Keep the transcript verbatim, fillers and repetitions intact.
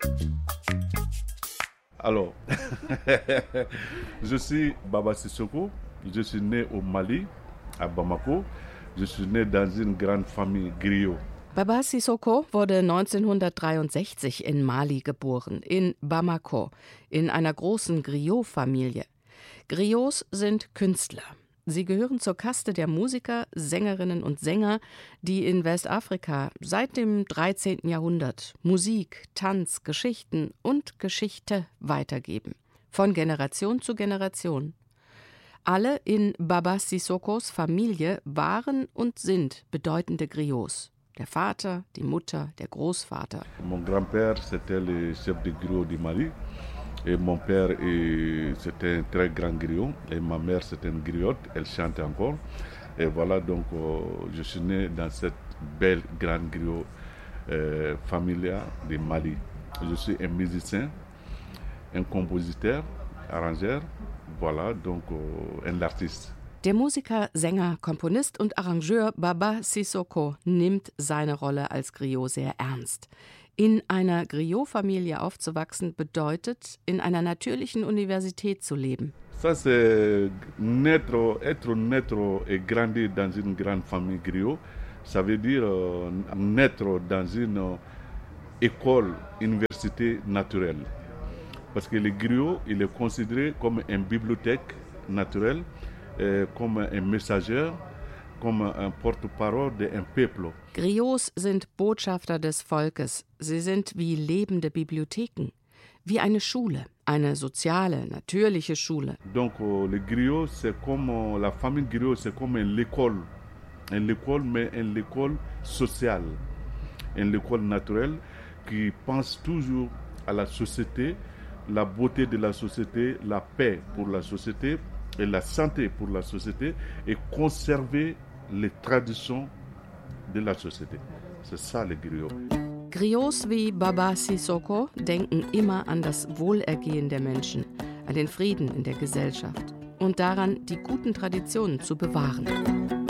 Alors, je suis Baba Sissoko, je suis né au Mali, à Bamako. Je suis né dans une grande famille griot. Baba Sissoko wurde neunzehnhundertdreiundsechzig in Mali geboren, in Bamako, in einer großen Griot-Familie. Griots sind Künstler. Sie gehören zur Kaste der Musiker, Sängerinnen und Sänger, die in Westafrika seit dem dreizehnten Jahrhundert Musik, Tanz, Geschichten und Geschichte weitergeben. Von Generation zu Generation. Alle in Baba Sissokos Familie waren und sind bedeutende Griots. Der Vater, die Mutter, der Großvater. Mon grand-père, c'était le chef de griot du Mali. Et mon père, c'était un très grand griot. Et ma mère, c'était une griotte. Elle chante encore. Et voilà, donc, euh, je suis né dans cette belle grande griot euh, familiale du Mali. Je suis un musicien, un compositeur, arrangeur. Voilà, donc, euh, un artiste. Der Musiker, Sänger, Komponist und Arrangeur Baba Sissoko nimmt seine Rolle als Griot sehr ernst. In einer Griot-Familie aufzuwachsen bedeutet, in einer natürlichen Universität zu leben. Ça, c'est naître, être naître et grandir dans une grande famille griot. Ça veut dire euh, naître dans une euh, école, université naturelle. Parce que le griot, il est considéré comme une bibliothèque naturelle, euh, comme un messager, comme un porte-parole d'un peuple. Griots sind Botschafter des Volkes. Sie sind wie lebende Bibliotheken, wie eine Schule, eine soziale, natürliche Schule. Donc euh, le griot, c'est comme euh, la famille griot, c'est comme une école, une école mais une école sociale, une école naturelle qui pense toujours à la société, la beauté de la société, la paix pour la société et la santé pour la société et conserver les traditions de la société. C'est ça le griot. Griots wie Baba Sissoko denken immer an das Wohlergehen der Menschen, an den Frieden in der Gesellschaft und daran, die guten Traditionen zu bewahren.